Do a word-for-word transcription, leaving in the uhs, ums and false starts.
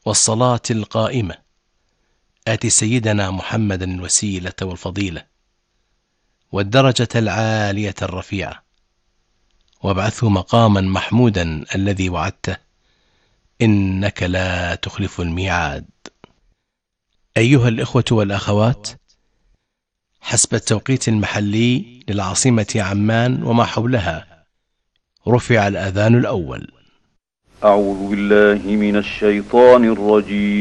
والصلاة القائمة آت سيدنا محمدا الوسيلة والفضيلة والدرجة العالية الرفيعة وابعثه مقاما محمودا الذي وعدته إنك لا تخلف الميعاد. أيها الإخوة والأخوات، حسب التوقيت المحلي للعاصمة عمان وما حولها رفع الأذان الأول. أعوذ بالله من الشيطان الرجيم.